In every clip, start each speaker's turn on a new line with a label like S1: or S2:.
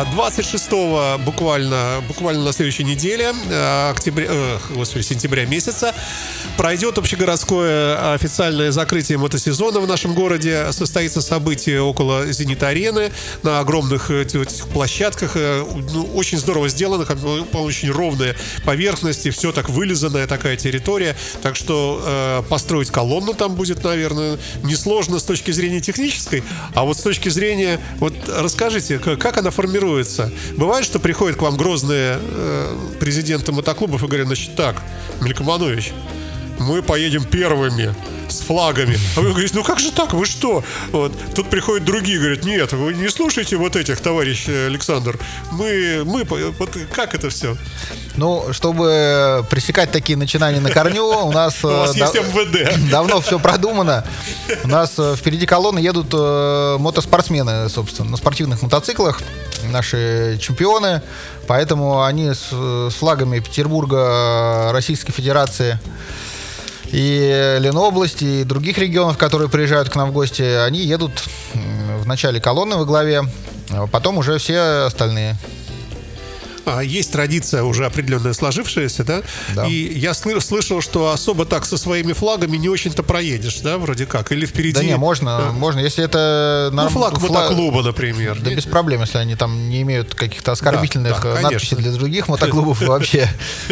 S1: 26-го, буквально на следующей неделе, сентября месяца, пройдет общегородское официальное закрытие мотосезона в нашем городе. Состоится событие около «Зенит-арены» на огромных этих площадках. Очень здорово сделано, очень ровные поверхности, все так вылизанная такая территория. Так что построить колонну там будет, наверное, несложно с точки зрения технической. А вот с точки зрения... Вот расскажите, как она формируется? Бывает, что приходят к вам грозные президенты мотоклубов и говорят: значит, так, Меликоманович, мы поедем первыми с флагами. А вы говорите: ну как же так, вы что? Вот. Тут приходят другие, говорят: нет, вы не слушайте вот этих, товарищ Александр. Мы вот как это все?
S2: Ну, чтобы пресекать такие начинания на корню, у нас
S1: есть МВД.
S2: Давно все продумано. У нас впереди колонны едут мотоспортсмены, собственно, на спортивных мотоциклах, наши чемпионы. Поэтому они с флагами Петербурга, Российской Федерации и Ленобласти, и других регионов, которые приезжают к нам в гости, они едут в начале колонны во главе, а потом уже все остальные.
S1: Есть традиция уже определенная сложившаяся, да?
S2: Да.
S1: И я слышал, что особо так со своими флагами не очень-то проедешь, да, вроде как? Или впереди...
S2: Да не, можно, если это...
S1: флаг мотоклуба, например.
S2: Да без проблем, если они там не имеют каких-то оскорбительных надписей для других мотоклубов вообще.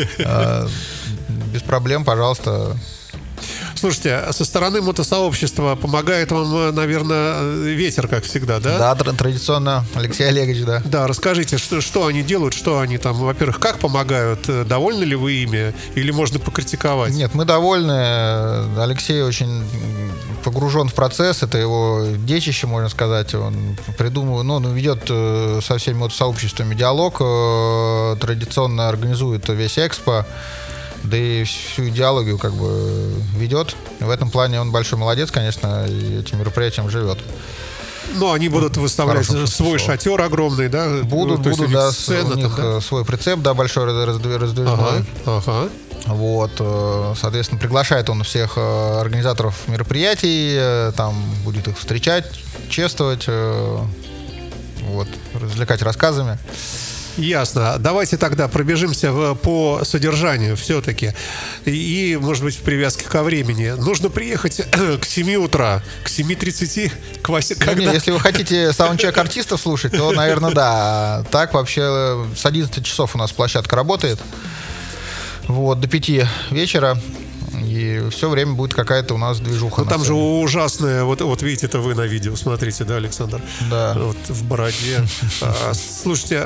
S2: Без проблем, пожалуйста.
S1: Слушайте, со стороны мотосообщества помогает вам, наверное, ветер, как всегда, да?
S2: Да, традиционно Алексей Олегович, да.
S1: Да, расскажите, что они делают, что они там, во-первых, как помогают, довольны ли вы ими, или можно покритиковать?
S2: Нет, мы довольны. Алексей очень погружен в процесс, это его детище, можно сказать. Он ведет со всеми мотосообществами диалог, традиционно организует весь экспо, да и всю идеологию как бы ведет. В этом плане он большой молодец, конечно, и этим мероприятием живет.
S1: Ну, они будут выставлять свой шатер огромный, да?
S2: Будут, да, сцена, у них свой прицеп, да, большой раздвижной.
S1: Ага.
S2: Вот, соответственно, приглашает он всех организаторов мероприятий, там будет их встречать, чествовать, вот, развлекать рассказами.
S1: Ясно. Давайте тогда пробежимся по содержанию все-таки. И, может быть, в привязке ко времени. Нужно приехать к 7 утра, к 7:30, к 8. Когда...
S2: Если вы хотите саундчек артистов слушать, то, наверное, да. Так вообще с 11 часов у нас площадка работает. Вот, до 5 вечера. И все время будет какая-то у нас движуха.
S1: Ну там же ужасная, вот видите, это вы на видео смотрите, да, Александр?
S2: Да.
S1: Вот в бороде. Слушайте,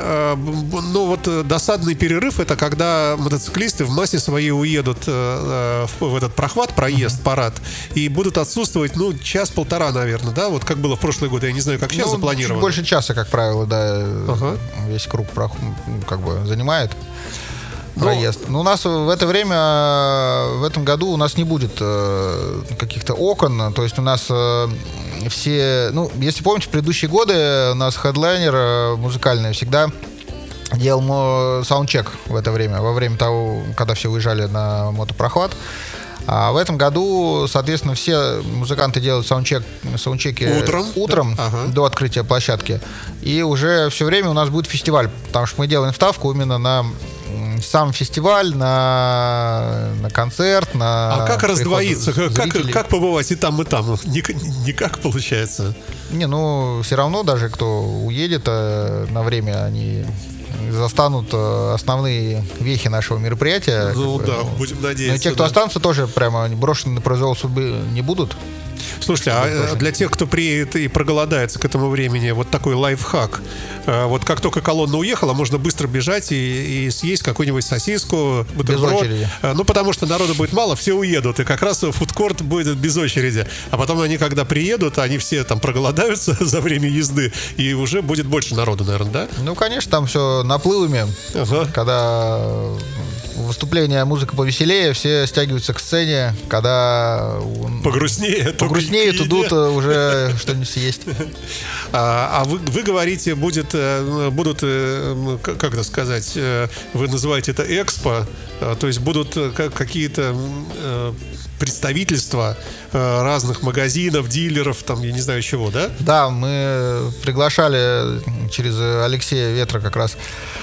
S1: досадный перерыв — это когда мотоциклисты в массе своей уедут в этот прохват, проезд, парад, и будут отсутствовать, час-полтора, наверное, да? Вот как было в прошлый год, я не знаю, как сейчас запланировано.
S2: Чуть больше часа, как правило, да, весь круг как бы занимает. Проезд. Но у нас в это время, в этом году у нас не будет каких-то окон. То есть у нас все... если помните, в предыдущие годы у нас хедлайнер музыкальный всегда делал саундчек в это время, во время того, когда все уезжали на мотопрохват. А в этом году, соответственно, все музыканты делают саундчеки утром до открытия площадки. И уже все время у нас будет фестиваль, потому что мы делаем ставку именно на сам фестиваль, на концерт, на...
S1: А как раздвоиться? Как побывать и там, и там? Никак получается.
S2: Все равно даже кто уедет на время, они застанут основные вехи нашего мероприятия.
S1: Будем надеяться.
S2: Но те, кто останутся, тоже прямо брошены на произвол судьбы не будут.
S1: Слушайте, а для тех, кто приедет и проголодается к этому времени, вот такой лайфхак. Вот как только колонна уехала, можно быстро бежать и съесть какую-нибудь сосиску, бутерброд.
S2: Без очереди.
S1: Потому что народу будет мало, все уедут. И как раз фудкорт будет без очереди. А потом они, когда приедут, они все там проголодаются за время езды, и уже будет больше народу, наверное, да?
S2: Конечно, там все наплывами. Когда выступление, музыка повеселее, все стягиваются к сцене, когда погрустнеют, идут уже что-нибудь съесть.
S1: А вы говорите, будут, как это сказать, вы называете это экспо, то есть будут какие-то представительства разных магазинов, дилеров, там, я не знаю чего, да?
S2: Да, мы приглашали через Алексея Ветра как раз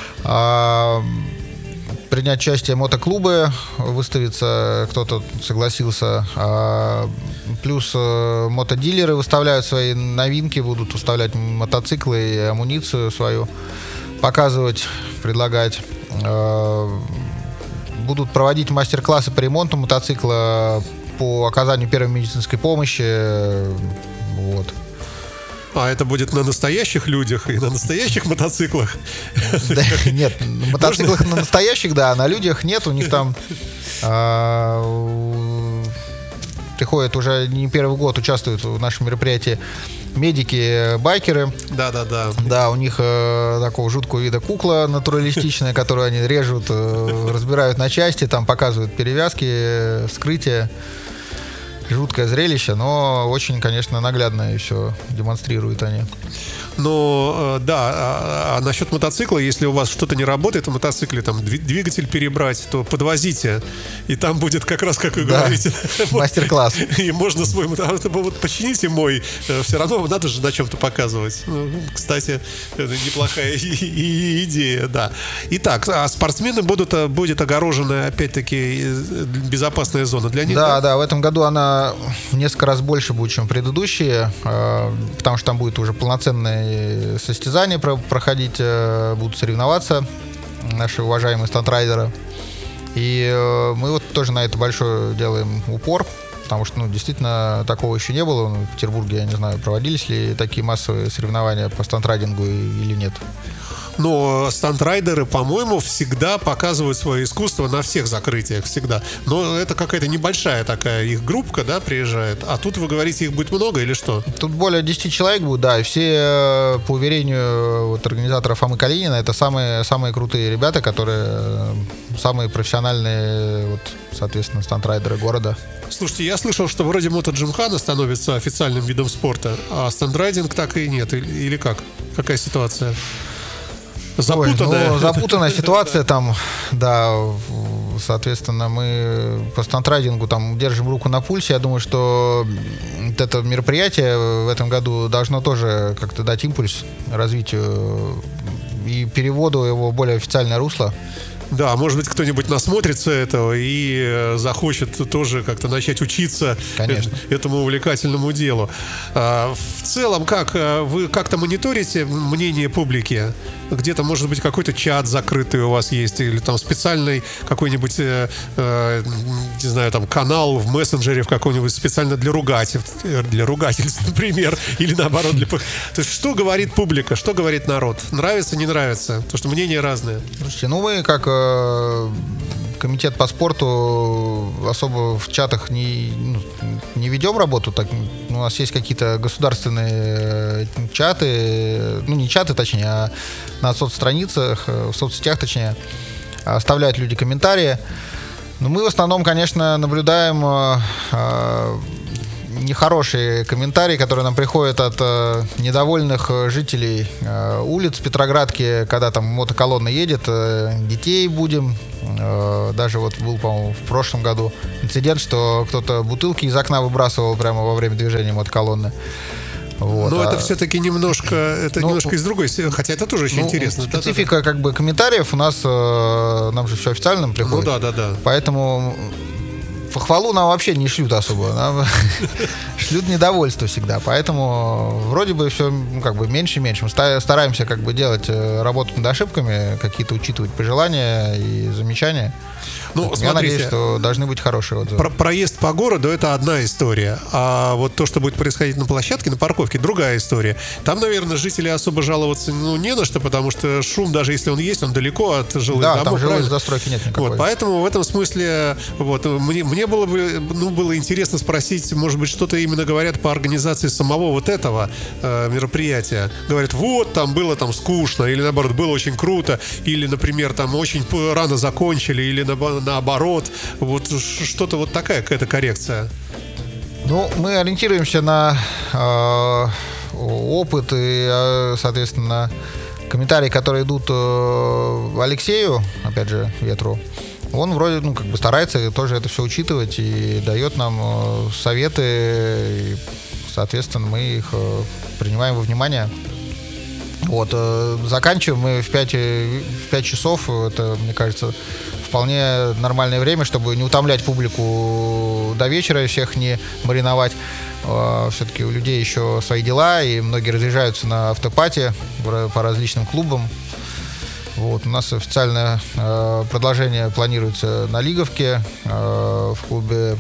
S2: принять участие мотоклубы, выставиться, кто-то согласился. Плюс мотодилеры выставляют свои новинки, будут выставлять мотоциклы и амуницию свою, показывать, предлагать. Будут проводить мастер-классы по ремонту мотоцикла, по оказанию первой медицинской помощи. Вот.
S1: А это будет на настоящих людях и на настоящих мотоциклах?
S2: Нет, на мотоциклах на настоящих, да, а на людях нет. У них там приходят уже не первый год, участвуют в нашем мероприятии медики, байкеры. Да, у них такого жуткого вида кукла натуралистичная, которую они режут, разбирают на части, там показывают перевязки, вскрытия. Жуткое зрелище, но очень, конечно, наглядно и все демонстрируют они.
S1: Но, да, а насчет мотоцикла, если у вас что-то не работает в мотоцикле, там, двигатель перебрать, то подвозите, и там будет как раз, как вы говорите,
S2: мастер-класс.
S1: И можно свой мотоцикл, вот почините мой, все равно надо же на чем-то показывать. Кстати, это неплохая идея, да. Итак, а спортсмены будет огорожена, опять-таки, безопасная зона для них?
S2: Да, в этом году она в несколько раз больше будет, чем предыдущие, потому что там будет уже полноценные состязания проходить, будут соревноваться наши уважаемые стандрайдеры. И мы вот тоже на это большой делаем упор, потому что, действительно, такого еще не было. В Петербурге, я не знаю, проводились ли такие массовые соревнования по стандрайдингу или нет.
S1: Но стандрайдеры, по-моему, всегда показывают свое искусство на всех закрытиях, всегда. Но это какая-то небольшая такая их группка, да, приезжает. А тут, вы говорите, их будет много или что?
S2: Тут более 10 человек будет, да. И все, по уверению организатора Фомы Калинина, это самые крутые ребята, которые самые профессиональные, соответственно, стандрайдеры города.
S1: Слушайте, я слышал, что вроде мотоджимхана становится официальным видом спорта, а стандрайдинг так и нет. Или как? Какая ситуация?
S2: Запутанная ситуация там, да, соответственно, мы по стандрайдингу там держим руку на пульсе. Я думаю, что это мероприятие в этом году должно тоже как-то дать импульс развитию и переводу его в более официальное русло.
S1: Да, может быть, кто-нибудь насмотрится этого и захочет тоже как-то начать учиться этому увлекательному делу. В целом, как вы как-то мониторите мнение публики? Где-то, может быть, какой-то чат закрытый у вас есть, или там специальный какой-нибудь, не знаю, там канал в мессенджере в каком-нибудь специально для ругательств, например, или наоборот То есть, что говорит публика, что говорит народ? Нравится, не нравится? Потому что мнения разные.
S2: Слушайте, мы как комитет по спорту особо в чатах не ведем работу. Так, у нас есть какие-то государственные чаты, не чаты, точнее, а на соцстраницах, в соцсетях, точнее, оставляют люди комментарии. Но мы в основном, конечно, наблюдаем нехорошие комментарии, которые нам приходят от недовольных жителей улиц Петроградки, когда там мотоколонна едет, детей будем. Даже вот был, по-моему, в прошлом году инцидент, что кто-то бутылки из окна выбрасывал прямо во время движения мотоколонны. Вот.
S1: Но это все-таки немножко из другой, хотя это тоже очень интересно.
S2: Специфика как бы комментариев у нас, нам же все официально приходит.
S1: Да.
S2: Поэтому похвалу нам вообще не шлют особо. Нам шлют недовольство всегда. Поэтому вроде бы все меньше и меньше. Мы стараемся делать работу над ошибками, какие-то учитывать пожелания и замечания. Я надеюсь, что должны быть хорошие отзывы.
S1: Проезд по городу — это одна история. А вот то, что будет происходить на площадке, на парковке — другая история. Там, наверное, жители особо жаловаться не на что, потому что шум, даже если он есть, он далеко от жилых домов.
S2: Да, там жилой застройки нет никакой.
S1: Поэтому в этом смысле мне мне было интересно спросить, может быть, что-то именно говорят по организации самого вот этого мероприятия. Говорят, вот, там было там скучно, или наоборот, было очень круто, или, например, там очень рано закончили, или наоборот. Вот что-то вот такая какая-то коррекция.
S2: Ну, мы ориентируемся на опыт и, соответственно, комментарии, которые идут Алексею, опять же, Ветру. Он вроде, старается тоже это все учитывать и дает нам советы, и, соответственно, мы их принимаем во внимание. Вот, заканчиваем мы в 5 часов, это, мне кажется, вполне нормальное время, чтобы не утомлять публику до вечера, всех не мариновать. Все-таки у людей еще свои дела, и многие разъезжаются на автопати по различным клубам. Вот, у нас официальное продолжение планируется на Лиговке, в клубе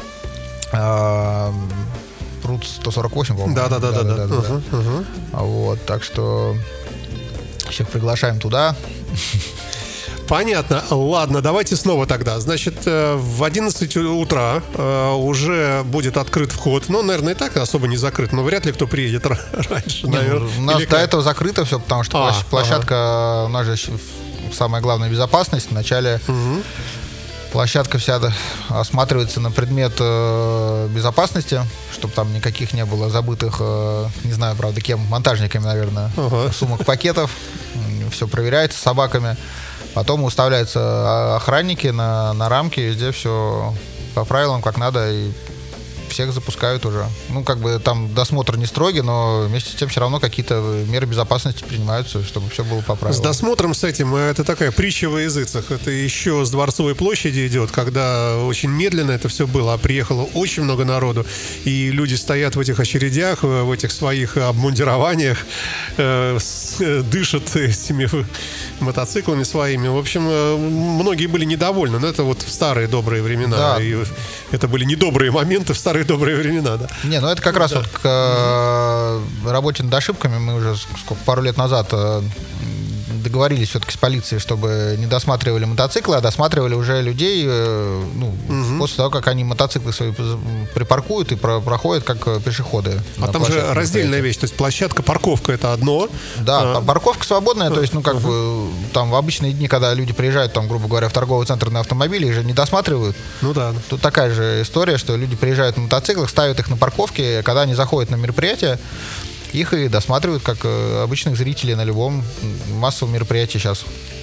S2: Пруд 148, по-моему.
S1: Да.
S2: Вот, так что всех приглашаем туда.
S1: Понятно. Ладно, давайте снова тогда. Значит, в 11 утра уже будет открыт вход. Ну, наверное, и так особо не закрыт, но вряд ли кто приедет раньше, наверное.
S2: У нас до этого закрыто все, потому что площадка, у нас же самая главная безопасность. Вначале площадка вся осматривается на предмет безопасности, чтобы там никаких не было забытых, не знаю, правда, кем, монтажниками, наверное, сумок, пакетов. Все проверяется собаками. Потом уставляются охранники на рамки, везде все по правилам, как надо, и всех запускают уже. Ну, как бы там досмотр не строгий, но вместе с тем все равно какие-то меры безопасности принимаются, чтобы все было по правилам.
S1: С досмотром, с этим, это такая притча во языцах. Это еще с Дворцовой площади идет, когда очень медленно это все было, а приехало очень много народу, и люди стоят в этих очередях, в этих своих обмундированиях, дышат этими мотоциклами своими. В общем, многие были недовольны, но это вот в старые добрые времена. Да. И это были недобрые моменты в старые добрые времена, да.
S2: Не, ну это как раз вот к работе над ошибками. Мы уже пару лет назад договорились все-таки с полицией, чтобы не досматривали мотоциклы, а досматривали уже людей, после того, как они мотоциклы свои припаркуют и проходят как пешеходы.
S1: А там же раздельная вещь, то есть площадка, парковка — это одно.
S2: Да, парковка свободная, то есть, там в обычные дни, когда люди приезжают, там, грубо говоря, в торговый центр на автомобиле, их же не досматривают.
S1: Ну да.
S2: Тут такая же история, что люди приезжают на мотоциклах, ставят их на парковке, когда они заходят на мероприятие, их и досматривают как обычных зрителей на любом массовом мероприятии сейчас.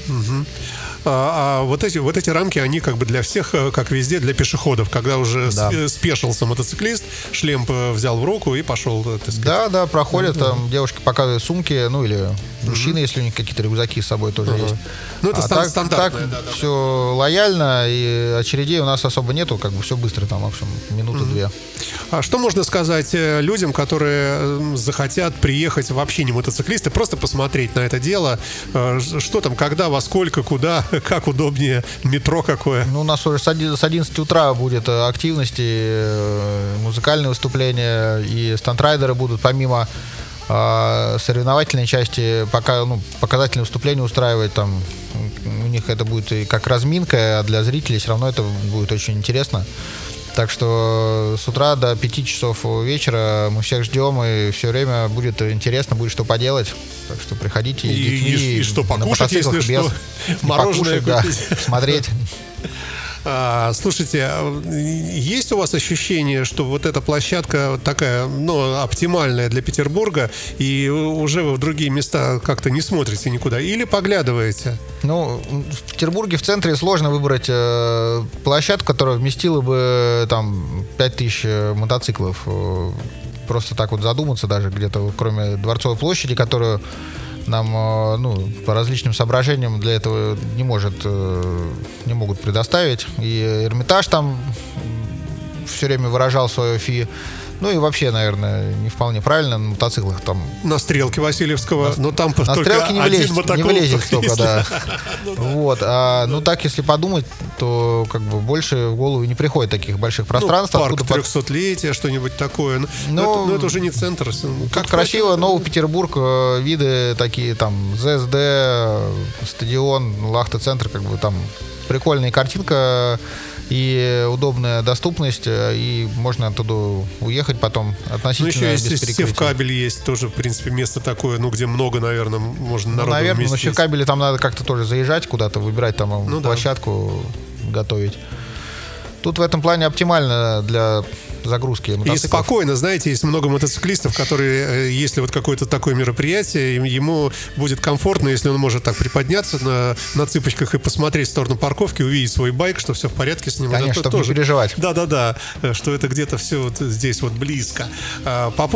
S1: А вот эти рамки, они как бы для всех, как везде, для пешеходов. Когда уже спешился мотоциклист, шлем взял в руку и пошел.
S2: Да, проходят, там девушки показывают сумки, или мужчины, если у них какие-то рюкзаки с собой тоже есть.
S1: Ну, это стандартное.
S2: Так все лояльно, и очередей у нас особо нету, как бы все быстро, там, в общем, минуты-две.
S1: А что можно сказать людям, которые захотят приехать, вообще не мотоциклисты, просто посмотреть на это дело? Что там, когда, во сколько, куда, как удобнее, метро какое?
S2: Ну, у нас уже с 11 утра будет активности, музыкальные выступления, и стандрайдеры будут помимо соревновательной части, показательные выступления устраивать. Там у них это будет и как разминка, а для зрителей все равно это будет очень интересно. Так что с утра до 5 часов вечера мы всех ждем, и все время будет интересно, будет что поделать. Так что приходите и с детьми,
S1: и что покушать, если что, мороженое купить.
S2: Смотреть.
S1: Слушайте, есть у вас ощущение, что вот эта площадка такая, оптимальная для Петербурга, и уже вы в другие места как-то не смотрите никуда, или поглядываете?
S2: В Петербурге в центре сложно выбрать площадку, которая вместила бы там 5000 мотоциклов. Просто так вот задуматься даже где-то, кроме Дворцовой площади, которую нам, по различным соображениям для этого не могут предоставить. И Эрмитаж там все время выражал свое фи. Ну и вообще, наверное, не вполне правильно на мотоциклах там.
S1: На Стрелке Васильевского, но там
S2: на
S1: только
S2: Стрелке не влезет столько, да. Вот, так, если подумать, то как бы больше в голову не приходит таких больших пространств.
S1: Парк 300-летия, что-нибудь такое. Но это уже не центр.
S2: Как красиво, Новый Петербург, виды такие, там, ЗСД, стадион, Лахта-центр, как бы там прикольная картинка. и удобная доступность, и можно оттуда уехать потом относительно без перекрытия.
S1: Ну, еще Севкабель есть тоже, в принципе, место такое, где много, наверное, можно народу
S2: наверное,
S1: вместить.
S2: но Севкабеле там надо как-то тоже заезжать куда-то, выбирать там площадку, готовить. Тут в этом плане оптимально для загрузки мотоциклов.
S1: И спокойно, знаете, есть много мотоциклистов, которые, если вот какое-то такое мероприятие, ему будет комфортно, если он может так приподняться на цыпочках и посмотреть в сторону парковки, увидеть свой байк, что все в порядке с ним.
S2: Конечно,
S1: это
S2: чтобы
S1: тоже,
S2: не переживать.
S1: Да, что это где-то все вот здесь вот близко. По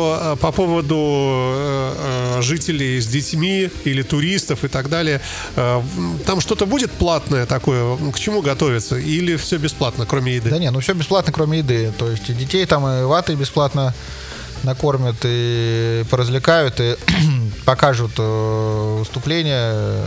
S1: поводу жителей с детьми или туристов и так далее, там что-то будет платное такое? К чему готовиться? Или все бесплатно, кроме еды?
S2: Да не, все бесплатно, кроме еды. То есть и детей там и ватой бесплатно накормят, и поразвлекают, и покажут выступления,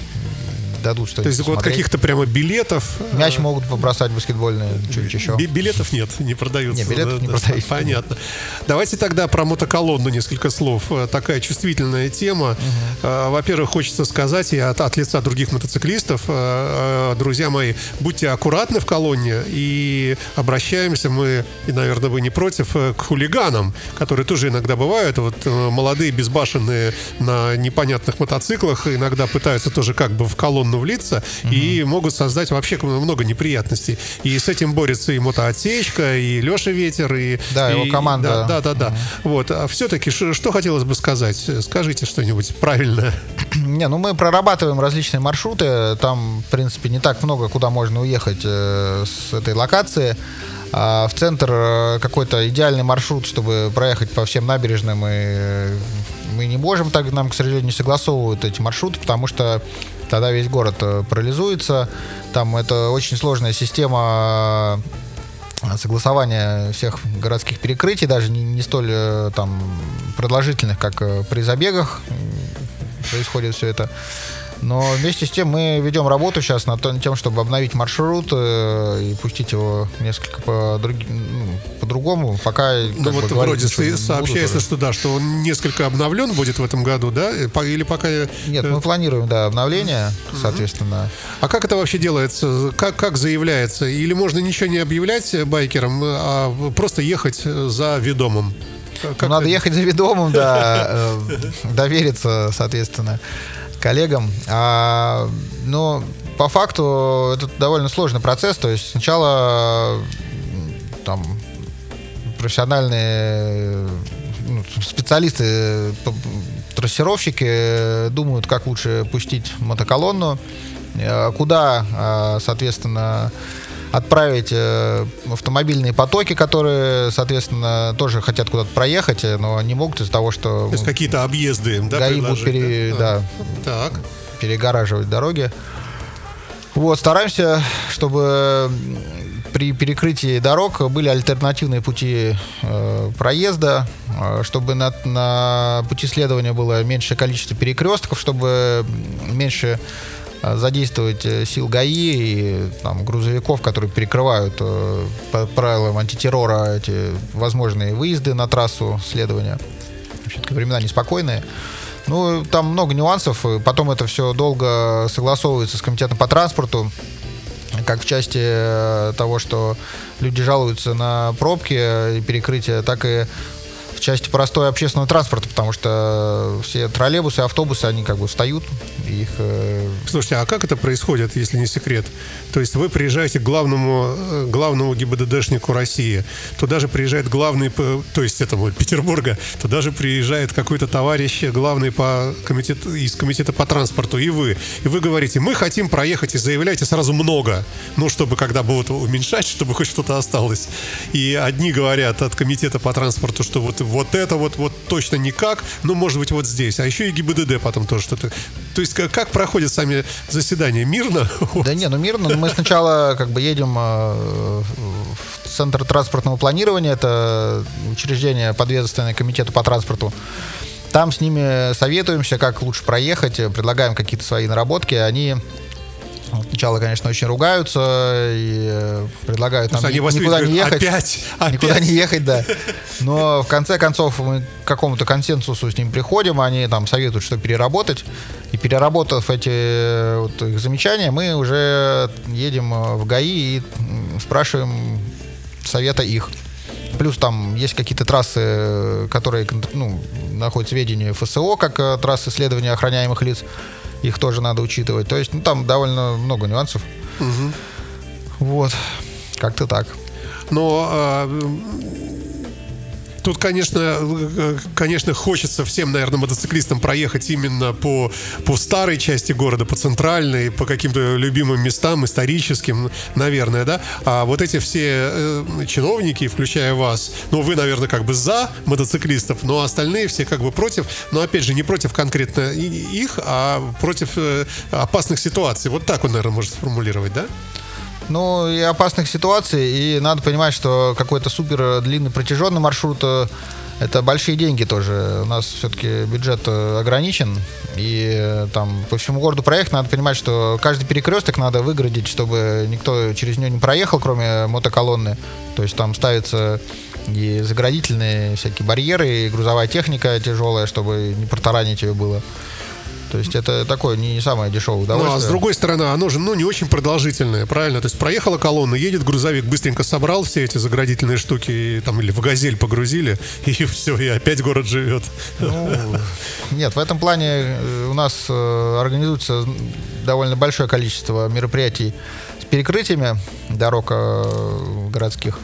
S2: дадут что-то.
S1: То есть вот каких-то прямо билетов.
S2: Мяч могут побросать баскетбольные, что-нибудь еще.
S1: Билетов нет, не продаются.
S2: Нет, билетов не продаются.
S1: Понятно. Давайте тогда про мотоколонну несколько слов. Такая чувствительная тема. Во-первых, хочется сказать, и от лица других мотоциклистов, друзья мои, будьте аккуратны в колонне, и обращаемся мы, и, наверное, вы не против, к хулиганам, которые тоже иногда бывают. Вот молодые, безбашенные на непонятных мотоциклах иногда пытаются тоже как бы в колонну влиться и могут создать вообще много неприятностей. И с этим борется и Мотоотсечка, и Леша Ветер, и
S2: его команда.
S1: Да. Вот. А все-таки что хотелось бы сказать? Скажите что-нибудь правильное.
S2: Мы прорабатываем различные маршруты. Там, в принципе, не так много, куда можно уехать с этой локации. А в центр какой-то идеальный маршрут, чтобы проехать по всем набережным, и мы не можем, так нам, к сожалению, не согласовывают эти маршруты, потому что тогда весь город парализуется. Там это очень сложная система согласования всех городских перекрытий, даже не столь там продолжительных, как при забегах происходит все это. Но вместе с тем мы ведем работу сейчас над тем, чтобы обновить маршрут и пустить его несколько по-другому. Пока
S1: вроде сообщается, что он несколько обновлен будет в этом году, да? Или пока...
S2: Нет, мы планируем, обновление, соответственно.
S1: А как это вообще делается? Как заявляется? Или можно ничего не объявлять байкерам, а просто ехать за ведомым?
S2: Надо ехать за ведомым, довериться, соответственно, коллегам. Но по факту это довольно сложный процесс. То есть сначала там профессиональные специалисты, трассировщики думают, как лучше пустить мотоколонну, куда, соответственно, отправить автомобильные потоки, которые, соответственно, тоже хотят куда-то проехать, но не могут из-за того, что...
S1: То есть какие-то объезды им,
S2: ГАИ будут перегораживать дороги. Вот, стараемся, чтобы при перекрытии дорог были альтернативные пути проезда, чтобы на пути следования было меньшее количество перекрестков, чтобы меньше задействовать сил ГАИ и грузовиков, которые перекрывают по правилам антитеррора эти возможные выезды на трассу следования. Все-таки времена неспокойные. Там много нюансов. Потом это все долго согласовывается с комитетом по транспорту, как в части того, что люди жалуются на пробки и перекрытия, так и в части простой общественного транспорта, потому что все троллейбусы, автобусы, они встают.
S1: Слушайте, а как это происходит, если не секрет? То есть вы приезжаете к главному ГИБДДшнику России, туда же приезжает главный, то есть Петербурга, туда же приезжает какой-то товарищ, главный из комитета по транспорту, и вы говорите, мы хотим проехать, и заявляете сразу много, чтобы когда будут уменьшать, чтобы хоть что-то осталось. И одни говорят от комитета по транспорту, что вот это точно никак, может быть вот здесь, а еще и ГИБДД потом тоже что-то. То есть как проходят сами заседания? Мирно?
S2: Да не, мирно. Мы сначала едем в Центр транспортного планирования, это учреждение, подведомственное комитету по транспорту. Там с ними советуемся, как лучше проехать, предлагаем какие-то свои наработки. Они Сначала, конечно, очень ругаются и предлагают нам никуда не ехать. Никуда не ехать, да. Но в конце концов мы к какому-то консенсусу с ним приходим, они там советуют, что переработать. И переработав эти вот их замечания, мы уже едем в ГАИ и спрашиваем совета их. Плюс там есть какие-то трассы, которые находятся в ведении ФСО, как трассы следования охраняемых лиц. Их тоже надо учитывать. То есть, там довольно много нюансов.
S1: Угу.
S2: Вот. Как-то так.
S1: Но тут, конечно, хочется всем, наверное, мотоциклистам проехать именно по старой части города, по центральной, по каким-то любимым местам, историческим, наверное, да? А вот эти все чиновники, включая вас, вы, наверное, как бы за мотоциклистов, но остальные все как бы против, но, опять же, не против конкретно их, а против опасных ситуаций. Вот так он, наверное, может сформулировать, да?
S2: И опасных ситуаций, и надо понимать, что какой-то супер длинный протяженный маршрут — это большие деньги тоже. У нас все-таки бюджет ограничен, и там по всему городу проехать, надо понимать, что каждый перекресток надо выгородить, чтобы никто через него не проехал, кроме мотоколонны. То есть там ставятся и заградительные всякие барьеры, и грузовая техника тяжелая, чтобы не протаранить ее было. То есть это такое не самое дешевое удовольствие.
S1: А с другой стороны, оно же не очень продолжительное, правильно? То есть проехала колонна, едет грузовик, быстренько собрал все эти заградительные штуки, или в «Газель» погрузили, и все, и опять город живет.
S2: Нет, в этом плане у нас организуется довольно большое количество мероприятий с перекрытиями дорог городских.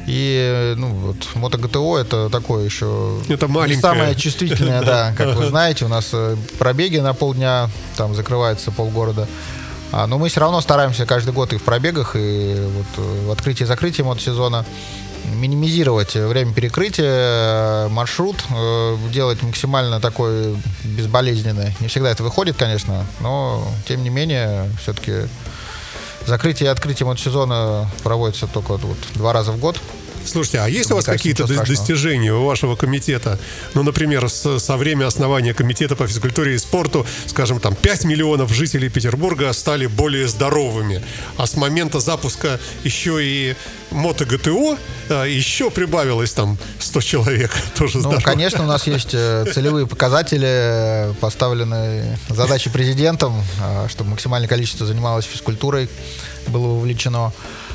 S2: И МотоГТО — это такое еще
S1: это
S2: не самое чувствительное, да, как вы знаете, у нас пробеги на полдня, там закрывается полгорода. Но мы все равно стараемся каждый год и в пробегах, и вот в открытии и закрытии мотосезона минимизировать время перекрытия, маршрут, делать максимально такой безболезненный. Не всегда это выходит, конечно, но тем не менее все-таки закрытие и открытие мотосезона проводится только 2 раза в год.
S1: Слушайте, а есть у вас какие-то достижения у вашего комитета? Например, со времени основания комитета по физкультуре и спорту, скажем, 5 миллионов жителей Петербурга стали более здоровыми. А с момента запуска еще и МотоГТО еще прибавилось 100 человек. Тоже здорово.
S2: Конечно, у нас есть целевые показатели, поставленные задачи президентом, чтобы максимальное количество занималось физкультурой, было вовлечено.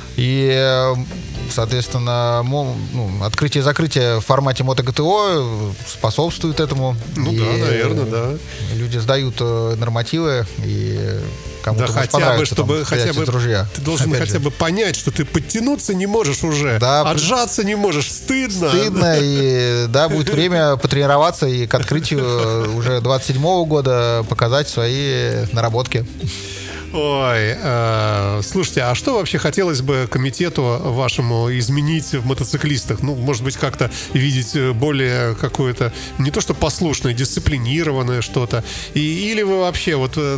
S2: И, соответственно, открытие и закрытие в формате МотоГТО способствует этому.
S1: Да, наверное, да.
S2: Люди сдают нормативы, и кому-то
S1: хотя бы, чтобы друзья. Ты должен хотя бы понять, что ты подтянуться не можешь уже, отжаться не можешь, стыдно.
S2: Стыдно, и будет время потренироваться и к открытию уже 27-го года показать свои наработки.
S1: Ой, слушайте, а что вообще хотелось бы комитету вашему изменить в мотоциклистах? Может быть, как-то видеть более какое-то, не то что послушное, дисциплинированное что-то? Или вы вообще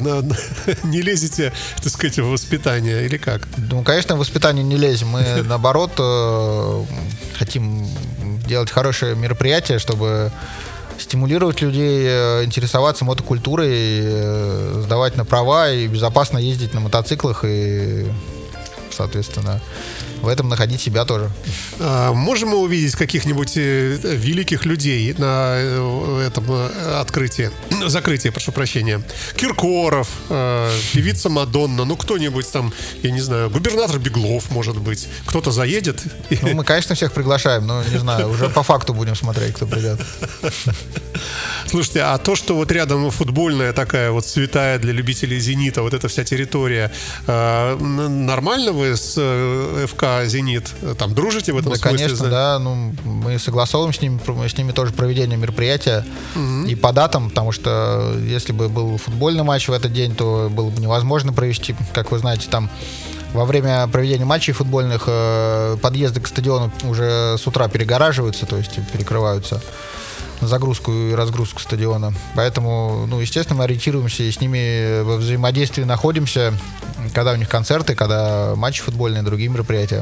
S1: не лезете, так сказать, в воспитание, или как?
S2: Конечно, в воспитание не лезем. Мы, наоборот, хотим делать хорошее мероприятие, чтобы стимулировать людей, интересоваться мотокультурой, сдавать на права и безопасно ездить на мотоциклах, и, соответственно, в этом находить себя тоже.
S1: Можем мы увидеть каких-нибудь великих людей на этом закрытии, прошу прощения? Киркоров, певица Мадонна, кто-нибудь я не знаю, губернатор Беглов, может быть. Кто-то заедет?
S2: Мы, конечно, всех приглашаем, но, не знаю, уже по факту будем смотреть, кто придет.
S1: Слушайте, а то, что рядом футбольная такая святая для любителей «Зенита», эта вся территория, нормально вы с ФК «Зенит» дружите в этом смысле?
S2: Конечно, да. Мы согласовываем с ними тоже проведение мероприятия и по датам, потому что если бы был футбольный матч в этот день, то было бы невозможно провести, как вы знаете, во время проведения матчей футбольных подъезды к стадиону уже с утра перегораживаются, то есть перекрываются на загрузку и разгрузку стадиона. Поэтому, естественно, мы ориентируемся и с ними во взаимодействии находимся, когда у них концерты, когда матчи футбольные, другие мероприятия.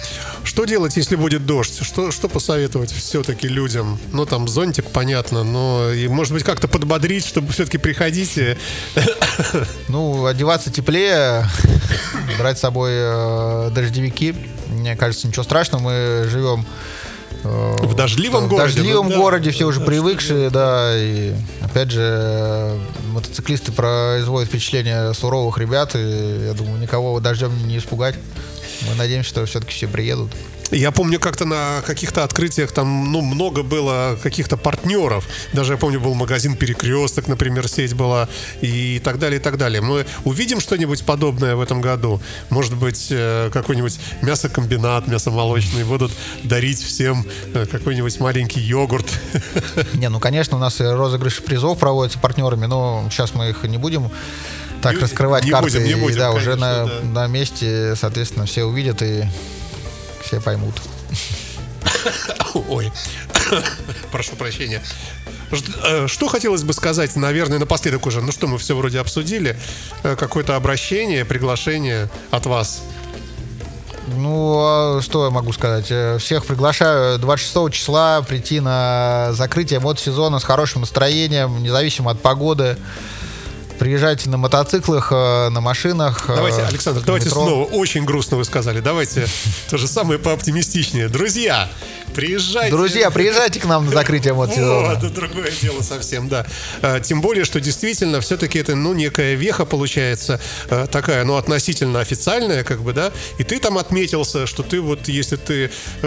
S1: Что делать, если будет дождь? Что посоветовать все-таки людям? Ну, там, зонтик, понятно, но, и, может быть, как-то подбодрить, чтобы все-таки приходите.
S2: Ну, одеваться теплее, брать с собой дождевики. Мне кажется, ничего страшного, мы живем
S1: в дождливом городе.
S2: В дождливом городе, все уже привыкшие, да, и опять же, мотоциклисты производят впечатление суровых ребят, и я думаю, никого дождем не испугать. Мы надеемся, что все-таки все приедут.
S1: Я помню, как-то на каких-то открытиях там, много было каких-то партнеров. Даже я помню, был магазин «Перекресток», например, сеть была, и так далее, и так далее. Мы увидим что-нибудь подобное в этом году? Может быть, какой-нибудь мясокомбинат, мясомолочный будут дарить всем какой-нибудь маленький йогурт?
S2: Не, ну, конечно, у нас розыгрыш призов проводятся партнерами, но сейчас мы их не будем так раскрывать, карты.
S1: Не будем,
S2: да,
S1: конечно,
S2: уже на месте, соответственно, все увидят и все поймут.
S1: Ой, прошу прощения. Что хотелось бы сказать, наверное, напоследок уже? Ну что, мы все вроде обсудили. Какое-то обращение, приглашение от вас?
S2: Ну, что я могу сказать? Всех приглашаю 26 числа прийти на закрытие мотосезона с хорошим настроением, независимо от погоды. Приезжайте на мотоциклах, на машинах.
S1: Давайте, Александр, давайте снова. Очень грустно вы сказали. Давайте то же самое пооптимистичнее. Друзья, приезжайте.
S2: Друзья, приезжайте к нам на закрытие мотосезона.
S1: Это другое дело совсем, да. Тем более, что действительно все-таки это, некая веха получается такая, относительно официальная, как бы, да. И ты там отметился, что ты вот, если ты,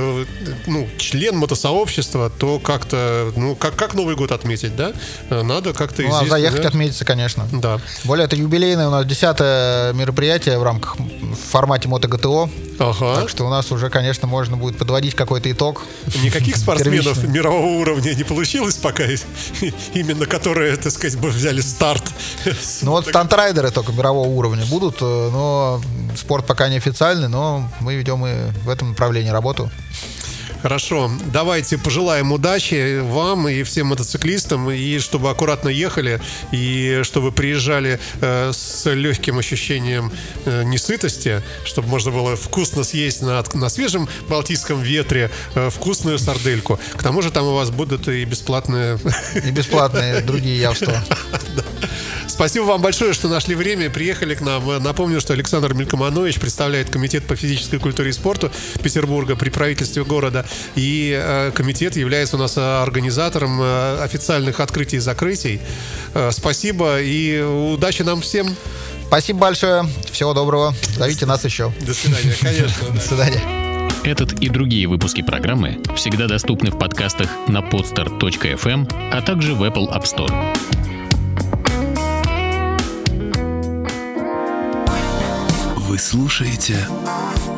S1: член мотосообщества, то как-то, как Новый год отметить, да? Надо как-то
S2: здесь, заехать, да? Отметиться, конечно.
S1: Да.
S2: Более, это юбилейное у нас 10-е мероприятие в формате МоtoГТО.
S1: Ага.
S2: Так что у нас уже, конечно, можно будет подводить какой-то итог.
S1: Никаких спортсменов мирового уровня не получилось пока, именно которые, так сказать, взяли старт.
S2: Ну вот стандрайдеры только мирового уровня будут, но спорт пока не официальный, но мы ведем и в этом направлении работу.
S1: Хорошо, давайте пожелаем удачи вам и всем мотоциклистам, и чтобы аккуратно ехали, и чтобы приезжали с легким ощущением несытости, чтобы можно было вкусно съесть на свежем балтийском ветре вкусную сардельку. К тому же там у вас будут и бесплатные...
S2: И бесплатные другие явства.
S1: Спасибо вам большое, что нашли время и приехали к нам. Напомню, что Александр Мелькоманович представляет Комитет по физической культуре и спорту Петербурга при правительстве города. И комитет является у нас организатором официальных открытий и закрытий. Спасибо и удачи нам всем.
S2: Спасибо большое. Всего доброго. Зовите нас еще.
S1: До свидания, конечно.
S2: До свидания.
S3: Этот и другие выпуски программы всегда доступны в подкастах на podstar.fm, а также в Apple App Store.
S4: Вы слушаете